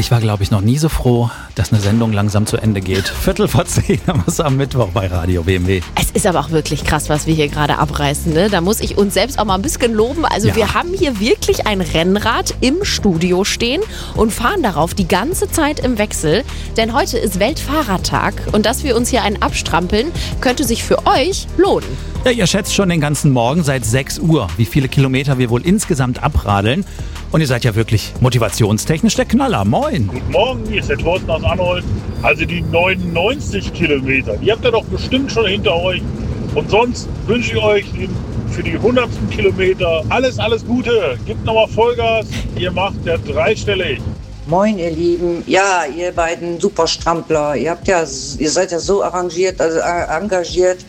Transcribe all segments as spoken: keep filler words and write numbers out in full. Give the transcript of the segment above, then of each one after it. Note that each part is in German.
Ich war, glaube ich, noch nie so froh, dass eine Sendung langsam zu Ende geht. Viertel vor zehn am Mittwoch bei Radio B M W. Es ist aber auch wirklich krass, was wir hier gerade abreißen. Ne? Da muss ich uns selbst auch mal ein bisschen loben. Also Ja. wir haben hier wirklich ein Rennrad im Studio stehen und fahren darauf die ganze Zeit im Wechsel. Denn heute ist Weltfahrradtag und dass wir uns hier einen abstrampeln, könnte sich für euch lohnen. Ja, ihr schätzt schon den ganzen Morgen seit sechs Uhr, wie viele Kilometer wir wohl insgesamt abradeln. Und ihr seid ja wirklich motivationstechnisch der Knaller. Moin! Guten Morgen, hier ist der Thorsten aus Anholt. Also die neunundneunzig Kilometer, die habt ihr doch bestimmt schon hinter euch. Und sonst wünsche ich euch für die hundertsten Kilometer alles, alles Gute. Gebt nochmal Vollgas, ihr macht ja dreistellig. Moin, ihr Lieben. Ja, ihr beiden Superstrampler. Ihr habt ja, ihr seid ja so arrangiert, also äh, engagiert.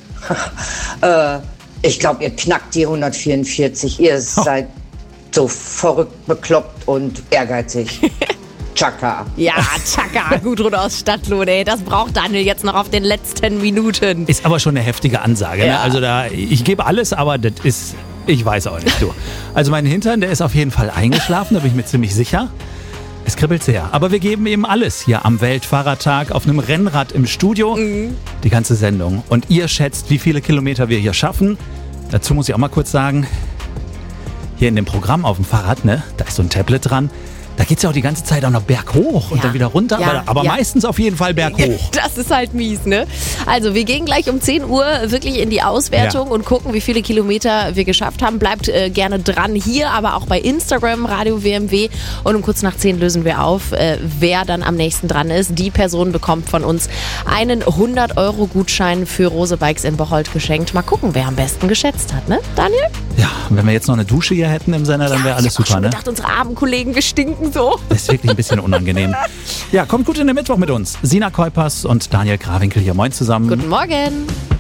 äh, ich glaube, ihr knackt die hundertvierundvierzig. Ihr seid so verrückt, bekloppt und ehrgeizig. Chaka. Ja, tschakka, Gudrun aus Stadtlohn, ey. Das braucht Daniel jetzt noch auf den letzten Minuten. Ist aber schon eine heftige Ansage. Ne? Ja. Also da, ich gebe alles, aber das ist, ich weiß auch nicht, du. Also mein Hintern, der ist auf jeden Fall eingeschlafen, da bin ich mir ziemlich sicher. Es kribbelt sehr. Aber wir geben eben alles hier am Weltfahrradtag auf einem Rennrad im Studio. Mhm. Die ganze Sendung. Und ihr schätzt, wie viele Kilometer wir hier schaffen. Dazu muss ich auch mal kurz sagen, hier in dem Programm auf dem Fahrrad, ne, da ist so ein Tablet dran. Da geht es ja auch die ganze Zeit auch noch berghoch und Ja. dann wieder runter. Ja, aber aber ja. meistens auf jeden Fall berghoch. Das ist halt mies, ne? Also wir gehen gleich um zehn Uhr wirklich in die Auswertung Ja. und gucken, wie viele Kilometer wir geschafft haben. Bleibt äh, gerne dran hier, aber auch bei Instagram, Radio W M W. Und um kurz nach zehn lösen wir auf, äh, wer dann am nächsten dran ist. Die Person bekommt von uns einen hundert Euro Gutschein für Rose Bikes in Bocholt geschenkt. Mal gucken, wer am besten geschätzt hat, ne, Daniel? Ja, und wenn wir jetzt noch eine Dusche hier hätten im Sender, dann wäre alles ich hab auch super, schon ne? gedacht, unsere armen Kollegen, wir stinken so. Das ist wirklich ein bisschen unangenehm. Ja, kommt gut in den Mittwoch mit uns. Sina Kuipers und Daniel Krawinkel hier. Moin zusammen. Guten Morgen.